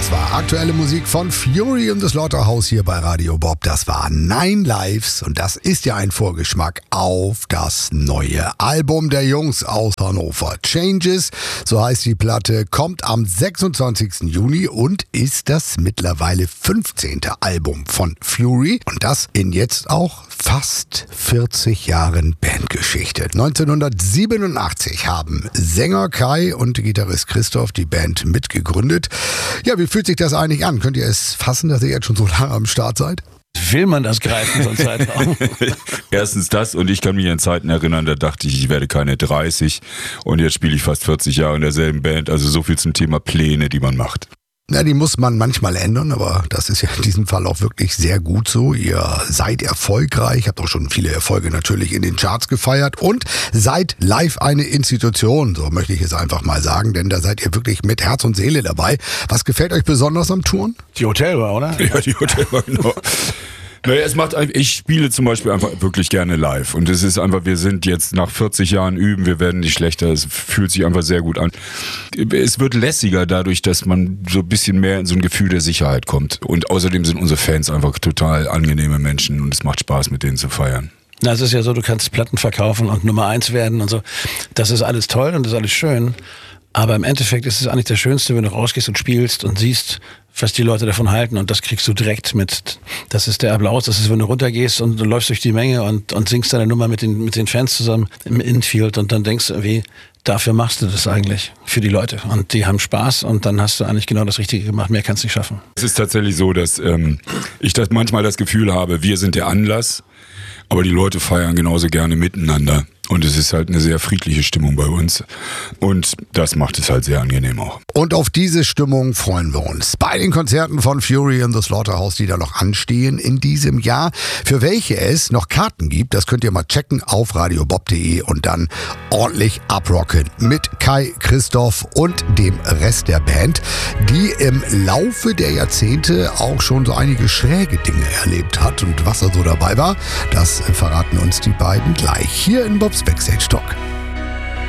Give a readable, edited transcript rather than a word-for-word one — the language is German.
Das war aktuelle Musik von Fury in the Slaughterhouse hier bei Radio Bob. Das war 9 Lives und das ist ja ein Vorgeschmack auf das neue Album der Jungs aus Hannover. Changes, so heißt die Platte, kommt am 26. Juni und ist das mittlerweile 15. Album von Fury. Und das in jetzt auch fast 40 Jahren Bandgeschichte. 1987 haben Sänger Kai und Gitarrist Christoph die Band mitgegründet. Ja, wie fühlt sich das eigentlich an? Könnt ihr es fassen, dass ihr jetzt schon so lange am Start seid? Will man das greifen, so ein Zeitraum? Erstens das, und ich kann mich an Zeiten erinnern, da dachte ich werde keine 30 und jetzt spiele ich fast 40 Jahre in derselben Band. Also so viel zum Thema Pläne, die man macht. Na, die muss man manchmal ändern, aber das ist ja in diesem Fall auch wirklich sehr gut so. Ihr seid erfolgreich, habt auch schon viele Erfolge natürlich in den Charts gefeiert und seid live eine Institution, so möchte ich es einfach mal sagen, denn da seid ihr wirklich mit Herz und Seele dabei. Was gefällt euch besonders am Touren? Die Hotelbar, oder? Ja, die Hotelbar, genau. Naja, ich spiele zum Beispiel einfach wirklich gerne live und es ist einfach, wir sind jetzt nach 40 Jahren üben, wir werden nicht schlechter, es fühlt sich einfach sehr gut an. Es wird lässiger dadurch, dass man so ein bisschen mehr in so ein Gefühl der Sicherheit kommt und außerdem sind unsere Fans einfach total angenehme Menschen und es macht Spaß, mit denen zu feiern. Na, es ist ja so, du kannst Platten verkaufen und Nummer 1 werden und so. Das ist alles toll und das ist alles schön. Aber im Endeffekt ist es eigentlich das Schönste, wenn du rausgehst und spielst und siehst, was die Leute davon halten. Und das kriegst du direkt mit. Das ist der Applaus. Das ist, wenn du runtergehst und du läufst durch die Menge und singst deine Nummer mit den Fans zusammen im Infield und dann denkst du, wie, dafür machst du das eigentlich für die Leute. Und die haben Spaß und dann hast du eigentlich genau das Richtige gemacht. Mehr kannst du nicht schaffen. Es ist tatsächlich so, dass ich manchmal das Gefühl habe, wir sind der Anlass, aber die Leute feiern genauso gerne miteinander. Und es ist halt eine sehr friedliche Stimmung bei uns. Und das macht es halt sehr angenehm auch. Und auf diese Stimmung freuen wir uns bei den Konzerten von Fury in the Slaughterhouse, die da noch anstehen in diesem Jahr. Für welche es noch Karten gibt, das könnt ihr mal checken auf radiobob.de und dann ordentlich abrocken mit Kai, Christoph und dem Rest der Band, die im Laufe der Jahrzehnte auch schon so einige schräge Dinge erlebt hat. Und was da so dabei war, das verraten uns die beiden gleich hier in Bobs Backstage Talk.